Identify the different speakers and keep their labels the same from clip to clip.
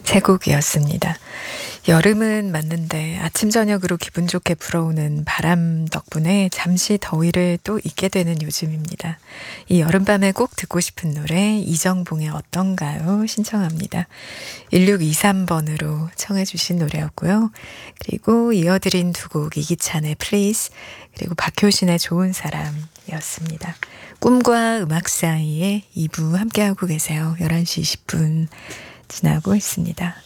Speaker 1: 세 곡이었습니다. 여름은 맞는데 아침 저녁으로 기분 좋게 불어오는 바람 덕분에 잠시 더위를 또 잊게 되는 요즘입니다. 이 여름밤에 꼭 듣고 싶은 노래 이정봉의 어떤가요? 신청합니다. 1623번으로 청해 주신 노래였고요. 그리고 이어드린 두 곡 이기찬의 Please 그리고 박효신의 좋은 사람이었습니다. 꿈과 음악 사이에 2부 함께하고 계세요. 11시 20분 지나고 있습니다.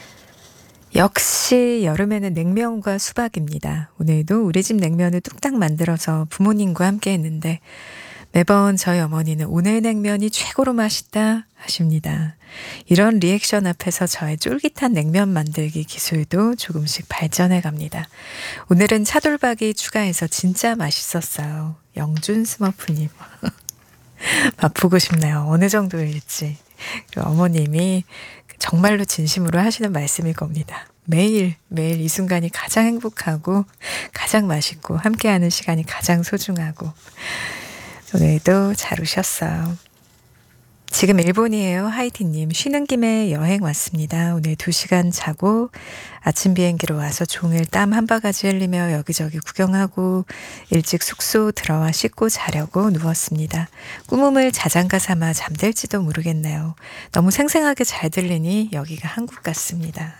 Speaker 1: 역시 여름에는 냉면과 수박입니다. 오늘도 우리 집 냉면을 뚝딱 만들어서 부모님과 함께 했는데 매번 저희 어머니는 오늘 냉면이 최고로 맛있다 하십니다. 이런 리액션 앞에서 저의 쫄깃한 냉면 만들기 기술도 조금씩 발전해 갑니다. 오늘은 차돌박이 추가해서 진짜 맛있었어요. 영준 스머프님. 맛보고 싶네요. 어느 정도일지. 그리고 어머님이 정말로 진심으로 하시는 말씀일 겁니다. 매일 이 순간이 가장 행복하고 가장 맛있고 함께하는 시간이 가장 소중하고 오늘도 잘 오셨어요. 지금 일본이에요. 하이디님. 쉬는 김에 여행 왔습니다. 오늘 2시간 자고 아침 비행기로 와서 종일 땀 한 바가지 흘리며 여기저기 구경하고 일찍 숙소 들어와 씻고 자려고 누웠습니다. 꿈을 자장가 삼아 잠들지도 모르겠네요. 너무 생생하게 잘 들리니 여기가 한국 같습니다.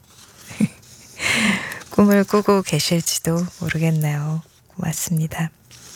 Speaker 1: 꿈을 꾸고 계실지도 모르겠네요. 고맙습니다.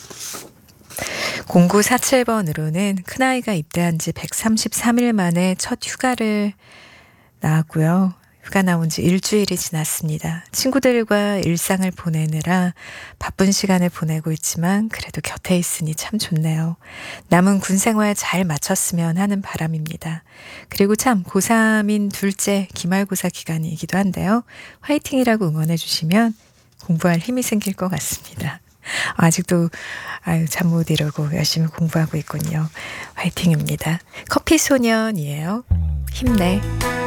Speaker 1: 0947번으로는 큰아이가 입대한 지 133일 만에 첫 휴가를 나왔고요. 휴가 나온 지 일주일이 지났습니다. 친구들과 일상을 보내느라 바쁜 시간을 보내고 있지만 그래도 곁에 있으니 참 좋네요. 남은 군 생활 잘 마쳤으면 하는 바람입니다. 그리고 참 고3인 둘째 기말고사 기간이기도 한데요. 화이팅이라고 응원해 주시면 공부할 힘이 생길 것 같습니다. 아직도 잠 못 이루고 열심히 공부하고 있군요. 화이팅입니다. 커피소년이에요. 힘내.